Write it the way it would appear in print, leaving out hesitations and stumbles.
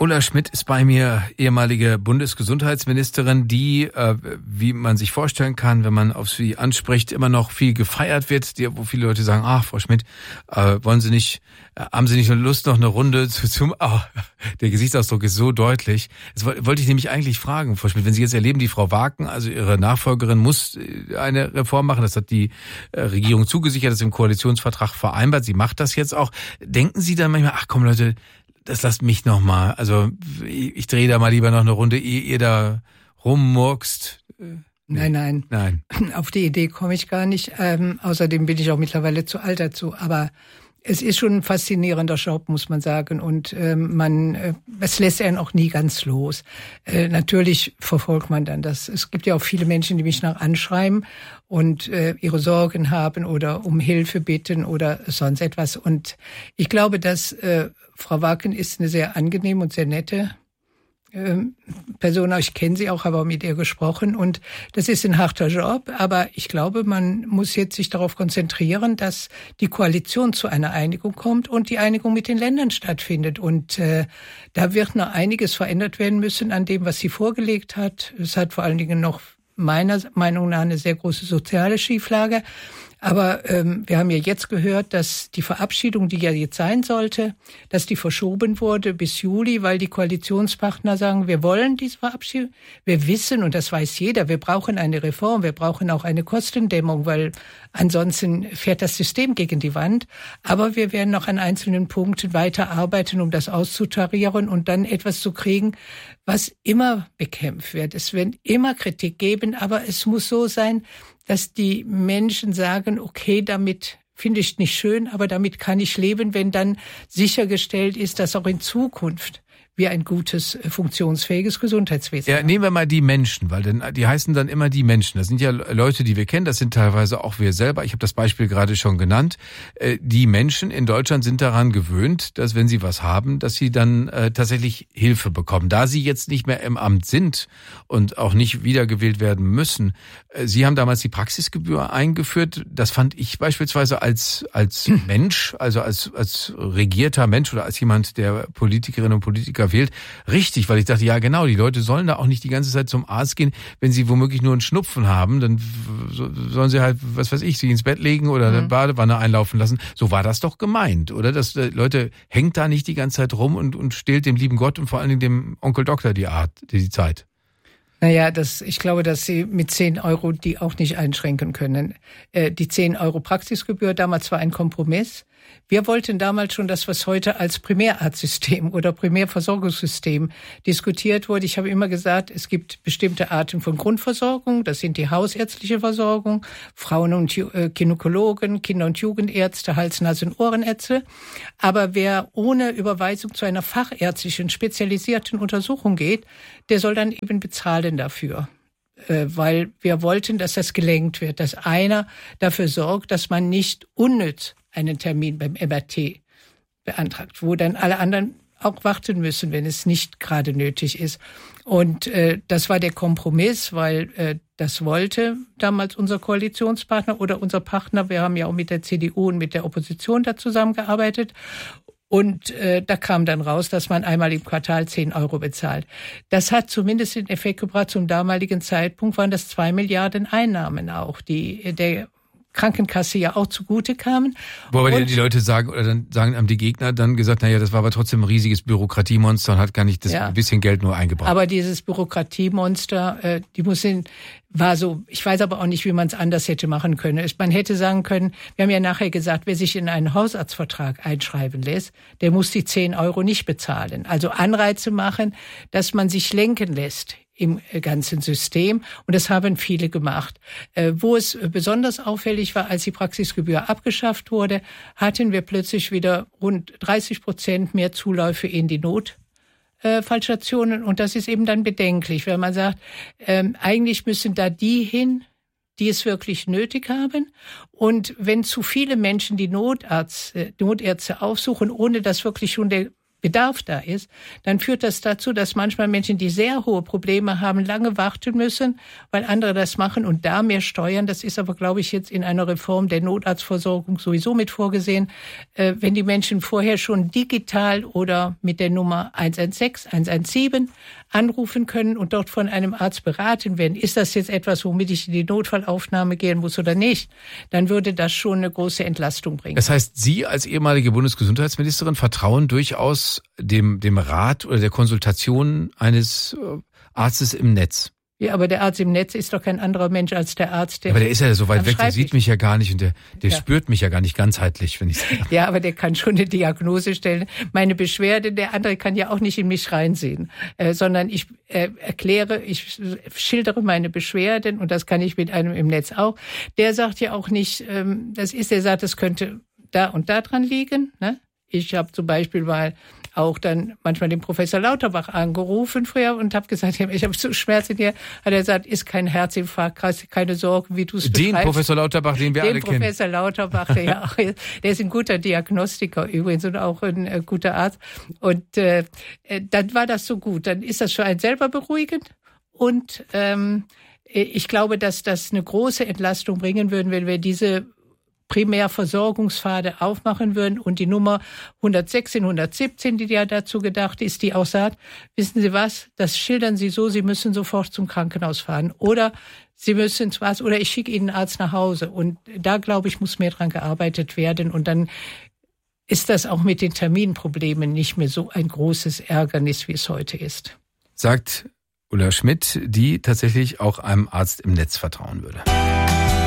Ulla Schmidt ist bei mir, ehemalige Bundesgesundheitsministerin, die, wie man sich vorstellen kann, wenn man auf sie anspricht, immer noch viel gefeiert wird, wo viele Leute sagen, ach, Frau Schmidt, haben Sie nicht Lust, noch eine Runde der Gesichtsausdruck ist so deutlich. Das wollte ich nämlich eigentlich fragen, Frau Schmidt, wenn Sie jetzt erleben, die Frau Waken, also Ihre Nachfolgerin, muss eine Reform machen, das hat die Regierung zugesichert, das ist im Koalitionsvertrag vereinbart, sie macht das jetzt auch. Denken Sie dann manchmal, ach komm Leute, das lasst mich noch mal. Also ich drehe da mal lieber noch eine Runde, ehe ihr da rummurkst. Nein. Auf die Idee komme ich gar nicht. Außerdem bin ich auch mittlerweile zu alt dazu. Aber es ist schon ein faszinierender Job, muss man sagen. Und es lässt einen auch nie ganz los. Natürlich verfolgt man dann das. Es gibt ja auch viele Menschen, die mich nach anschreiben und ihre Sorgen haben oder um Hilfe bitten oder sonst etwas. Und ich glaube, dass Frau Waken ist eine sehr angenehme und sehr nette Person. Ich kenne sie auch, habe auch mit ihr gesprochen. Und das ist ein harter Job. Aber ich glaube, man muss jetzt sich darauf konzentrieren, dass die Koalition zu einer Einigung kommt und die Einigung mit den Ländern stattfindet. Und da wird noch einiges verändert werden müssen an dem, was sie vorgelegt hat. Es hat vor allen Dingen noch meiner Meinung nach eine sehr große soziale Schieflage. Aber wir haben ja jetzt gehört, dass die Verabschiedung, die ja jetzt sein sollte, dass die verschoben wurde bis Juli, weil die Koalitionspartner sagen, wir wollen diese Verabschiedung. Wir wissen, und das weiß jeder, wir brauchen eine Reform, wir brauchen auch eine Kostendämmung, weil ansonsten fährt das System gegen die Wand. Aber wir werden noch an einzelnen Punkten weiter arbeiten, um das auszutarieren und dann etwas zu kriegen, was immer bekämpft wird. Es wird immer Kritik geben, aber es muss so sein, dass die Menschen sagen, okay, damit finde ich nicht schön, aber damit kann ich leben, wenn dann sichergestellt ist, dass auch in Zukunft wir ein gutes, funktionsfähiges Gesundheitswesen haben. Nehmen wir mal die Menschen, weil die heißen dann immer die Menschen. Das sind ja Leute, die wir kennen, das sind teilweise auch wir selber. Ich habe das Beispiel gerade schon genannt. Die Menschen in Deutschland sind daran gewöhnt, dass wenn sie was haben, dass sie dann tatsächlich Hilfe bekommen. Da sie jetzt nicht mehr im Amt sind und auch nicht wiedergewählt werden müssen. Sie haben damals die Praxisgebühr eingeführt. Das fand ich beispielsweise als Mensch, also als regierter Mensch oder als jemand, der Politikerinnen und Politiker wählt, richtig, weil ich dachte, ja genau, die Leute sollen da auch nicht die ganze Zeit zum Arzt gehen, wenn sie womöglich nur einen Schnupfen haben, dann sollen sie halt, was weiß ich, sich ins Bett legen oder eine Badewanne einlaufen lassen. So war das doch gemeint, oder? Dass Leute, hängt da nicht die ganze Zeit rum und stehlt dem lieben Gott und vor allen Dingen dem Onkel Doktor die Zeit. Naja, ich glaube, dass Sie mit 10 Euro die auch nicht einschränken können. Die 10 Euro Praxisgebühr damals war ein Kompromiss. Wir wollten damals schon das, was heute als Primärarztsystem oder Primärversorgungssystem diskutiert wurde. Ich habe immer gesagt, es gibt bestimmte Arten von Grundversorgung. Das sind die hausärztliche Versorgung, Frauen- und Gynäkologen, Kinder- und Jugendärzte, Hals-, Nasen- und Ohrenärzte. Aber wer ohne Überweisung zu einer fachärztlichen, spezialisierten Untersuchung geht, der soll dann eben bezahlen dafür. Weil wir wollten, dass das gelenkt wird, dass einer dafür sorgt, dass man nicht unnütz einen Termin beim MRT beantragt, wo dann alle anderen auch warten müssen, wenn es nicht gerade nötig ist. Und das war der Kompromiss, weil das wollte damals unser Koalitionspartner oder unser Partner. Wir haben ja auch mit der CDU und mit der Opposition da zusammengearbeitet. Und da kam dann raus, dass man einmal im Quartal 10 Euro bezahlt. Das hat zumindest den Effekt gebracht. Zum damaligen Zeitpunkt waren das 2 Milliarden Einnahmen auch, die der Krankenkasse ja auch zugute kamen. Wobei die Leute sagen, oder dann haben die Gegner dann gesagt, naja, das war aber trotzdem ein riesiges Bürokratiemonster und hat gar nicht das bisschen Geld nur eingebracht. Aber dieses Bürokratiemonster, war so, ich weiß aber auch nicht, wie man es anders hätte machen können. Man hätte sagen können, wir haben ja nachher gesagt, wer sich in einen Hausarztvertrag einschreiben lässt, der muss die 10 Euro nicht bezahlen. Also Anreize machen, dass man sich lenken lässt im ganzen System. Und das haben viele gemacht. Wo es besonders auffällig war, als die Praxisgebühr abgeschafft wurde, hatten wir plötzlich wieder rund 30% mehr Zuläufe in die Notfallstationen. Und das ist eben dann bedenklich, weil man sagt, eigentlich müssen da die hin, die es wirklich nötig haben. Und wenn zu viele Menschen die Notärzte aufsuchen, ohne dass wirklich schon der Bedarf da ist, dann führt das dazu, dass manchmal Menschen, die sehr hohe Probleme haben, lange warten müssen, weil andere das machen und da mehr steuern. Das ist aber, glaube ich, jetzt in einer Reform der Notarztversorgung sowieso mit vorgesehen. Wenn die Menschen vorher schon digital oder mit der Nummer 116, 117 anrufen können und dort von einem Arzt beraten werden, ist das jetzt etwas, womit ich in die Notfallaufnahme gehen muss oder nicht, dann würde das schon eine große Entlastung bringen. Das heißt, Sie als ehemalige Bundesgesundheitsministerin vertrauen durchaus dem Rat oder der Konsultation eines Arztes im Netz? Ja, aber der Arzt im Netz ist doch kein anderer Mensch als der Arzt, der... Aber der ist ja so weit weg, der sieht mich ja gar nicht und der spürt mich ja gar nicht ganzheitlich, wenn ich sage. Ja, aber der kann schon eine Diagnose stellen. Meine Beschwerde, der andere kann ja auch nicht in mich reinsehen, sondern ich ich schildere meine Beschwerden und das kann ich mit einem im Netz auch. Der sagt ja auch nicht, der sagt, das könnte da und da dran liegen, ne? Ich habe zum Beispiel mal auch dann manchmal den Professor Lauterbach angerufen früher und habe gesagt, ich habe so Schmerzen hier. Hat er gesagt, ist kein Herzinfarkt, keine Sorgen, wie du es beschreibst. Den Professor Lauterbach, den wir alle kennen. Den Professor Lauterbach, der ist ein guter Diagnostiker übrigens und auch ein guter Arzt. Und dann war das so gut. Dann ist das für einen selber beruhigend. Und ich glaube, dass das eine große Entlastung bringen würden, wenn wir diese Primärversorgungspfade aufmachen würden und die Nummer 116, 117, die ja dazu gedacht ist, die auch sagt, wissen Sie was, das schildern Sie so, Sie müssen sofort zum Krankenhaus fahren oder Sie müssen was oder ich schicke Ihnen einen Arzt nach Hause. Und da, glaube ich, muss mehr dran gearbeitet werden und dann ist das auch mit den Terminproblemen nicht mehr so ein großes Ärgernis, wie es heute ist. Sagt Ulla Schmidt, die tatsächlich auch einem Arzt im Netz vertrauen würde.